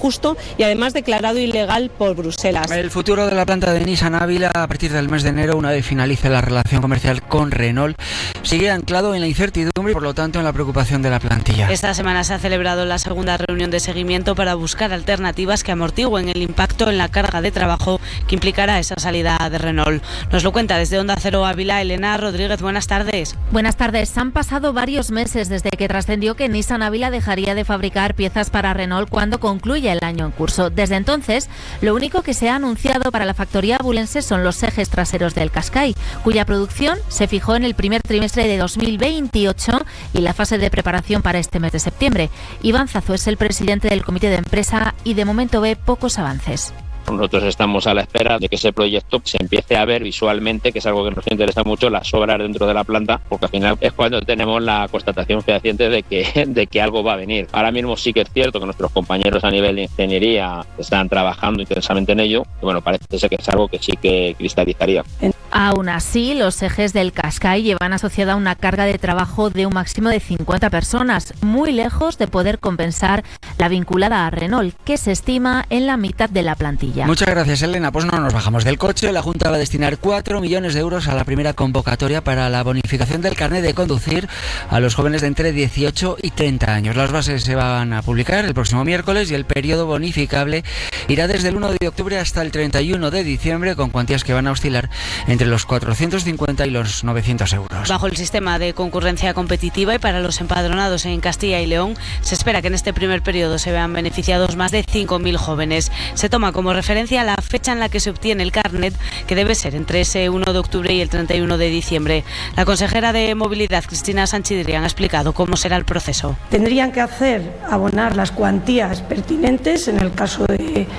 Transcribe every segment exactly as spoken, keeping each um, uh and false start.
injusto y además declarado ilegal por Bruselas. El futuro de la planta de Nissan Ávila a partir del mes de enero, una vez finalice la relación comercial con Renault, sigue anclado en la incertidumbre y por lo tanto en la preocupación de la plantilla. Esta semana se ha celebrado la segunda reunión de seguimiento para buscar alternativas que amortigüen el impacto en la carga de trabajo que implicará esa salida de Renault. Nos lo cuenta desde Onda Cero Ávila Elena Rodríguez. Buenas tardes. Buenas tardes. Han pasado varios meses desde que trascendió que Nissan Ávila dejaría de fabricar piezas para Renault cuando concluya el año en curso. Desde entonces, lo único que se ha anunciado para la factoría abulense son los ejes traseros del Qashqai, cuya producción se fijó en el primer trimestre de dos mil veintiocho y la fase de preparación para este mes de septiembre. Iván Zazo es el presidente del comité de empresa y de momento ve pocos avances. Nosotros estamos a la espera de que ese proyecto se empiece a ver visualmente, que es algo que nos interesa mucho, las obras dentro de la planta, porque al final es cuando tenemos la constatación fehaciente de que, de que algo va a venir. Ahora mismo sí que es cierto que nuestros compañeros a nivel de ingeniería están trabajando intensamente en ello, y bueno, parece ser que es algo que sí que cristalizaría. Aún así, los ejes del Qashqai llevan asociada una carga de trabajo de un máximo de cincuenta personas, muy lejos de poder compensar la vinculada a Renault, que se estima en la mitad de la plantilla. Muchas gracias, Elena. Pues no nos bajamos del coche. La Junta va a destinar cuatro millones de euros a la primera convocatoria para la bonificación del carnet de conducir a los jóvenes de entre dieciocho y treinta años. Las bases se van a publicar el próximo miércoles y el periodo bonificable irá desde el uno de octubre hasta el treinta y uno de diciembre, con cuantías que van a oscilar entre los cuatrocientos cincuenta y los novecientos euros. Bajo el sistema de concurrencia competitiva y para los empadronados en Castilla y León, se espera que en este primer periodo se vean beneficiados más de cinco mil jóvenes. Se toma como referencia la fecha en la que se obtiene el carnet, que debe ser entre ese uno de octubre y el treinta y uno de diciembre. La consejera de Movilidad, Cristina Sanchidrián, ha explicado cómo será el proceso. Tendrían que hacer, abonar las cuantías pertinentes en el caso de,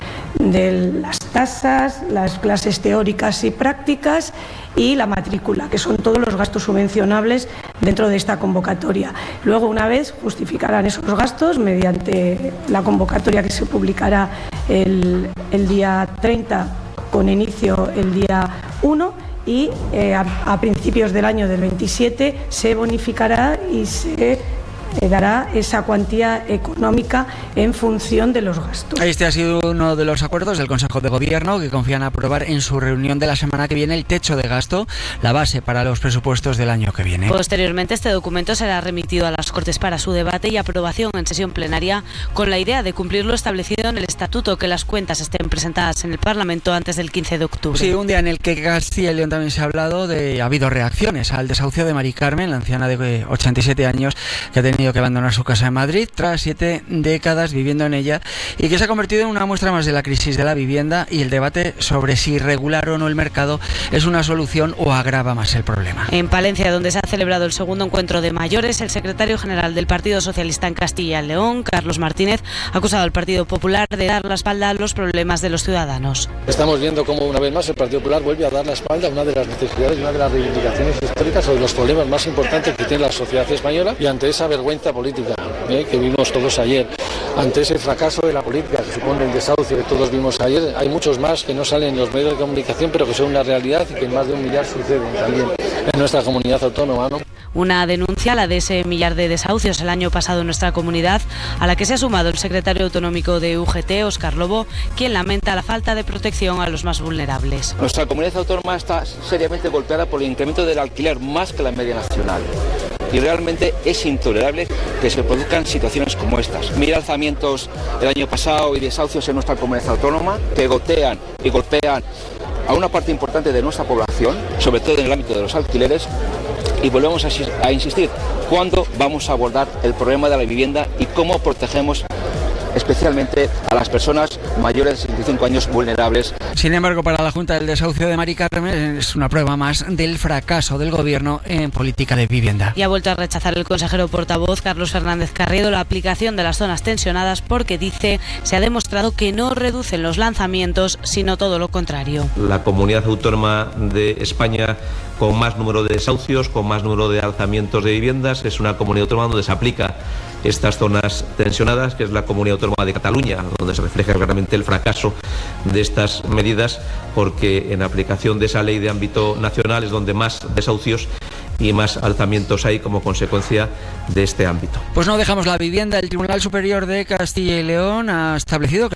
de las tasas, las clases teóricas y prácticas y la matrícula, que son todos los gastos subvencionables dentro de esta convocatoria. Luego, una vez, justificarán esos gastos mediante la convocatoria que se publicará el, el día treinta, con inicio el día uno, y eh, a, a principios del año del veintisiete se bonificará y se dará esa cuantía económica en función de los gastos. Este ha sido uno de los acuerdos del Consejo de Gobierno, que confían aprobar en su reunión de la semana que viene el techo de gasto, la base para los presupuestos del año que viene. Posteriormente, este documento será remitido a las Cortes para su debate y aprobación en sesión plenaria, con la idea de cumplir lo establecido en el Estatuto, que las cuentas estén presentadas en el Parlamento antes del quince de octubre. Sí, un día en el que Castilla y León también se ha hablado de, ha habido reacciones al desahucio de Mari Carmen, la anciana de ochenta y siete años, que ha tenido que abandonar su casa en Madrid tras siete décadas viviendo en ella, y que se ha convertido en una muestra más de la crisis de la vivienda y el debate sobre si regular o no el mercado es una solución o agrava más el problema. En Palencia, donde se ha celebrado el segundo encuentro de mayores, el secretario general del Partido Socialista en Castilla y León, Carlos Martínez, ha acusado al Partido Popular de dar la espalda a los problemas de los ciudadanos. Estamos viendo cómo una vez más el Partido Popular vuelve a dar la espalda a una de las necesidades y una de las reivindicaciones históricas sobre los problemas más importantes que tiene la sociedad española, y ante esa vergüenza política ¿eh? que vimos todos ayer, ante ese fracaso de la política que supone el desahucio que todos vimos ayer, hay muchos más que no salen en los medios de comunicación, pero que son una realidad y que en más de un millar suceden también en nuestra comunidad autónoma, ¿no? Una denuncia, la de ese millar de desahucios el año pasado en nuestra comunidad, a la que se ha sumado el secretario autonómico de U G T, Óscar Lobo, quien lamenta la falta de protección a los más vulnerables. Nuestra comunidad autónoma está seriamente golpeada por el incremento del alquiler más que la media nacional. Y realmente es intolerable que se produzcan situaciones como estas. Mil alzamientos el año pasado y desahucios en nuestra comunidad autónoma que gotean y golpean a una parte importante de nuestra población, sobre todo en el ámbito de los alquileres, y volvemos a, a insistir, ¿cuándo vamos a abordar el problema de la vivienda y cómo protegemos especialmente a las personas mayores de sesenta y cinco años vulnerables? Sin embargo, para la Junta, el desahucio de Mari Carmen es una prueba más del fracaso del Gobierno en política de vivienda. Y ha vuelto a rechazar el consejero portavoz, Carlos Fernández Carriedo, la aplicación de las zonas tensionadas porque, dice, se ha demostrado que no reducen los lanzamientos, sino todo lo contrario. La comunidad autónoma de España con más número de desahucios, con más número de alzamientos de viviendas, es una comunidad autónoma donde se aplica estas zonas tensionadas, que es la comunidad autónoma de Cataluña, donde se refleja claramente el fracaso de estas medidas, porque en aplicación de esa ley de ámbito nacional es donde más desahucios y más alzamientos hay como consecuencia de este ámbito. Pues no dejamos la vivienda. El Tribunal Superior de Castilla y León ha establecido que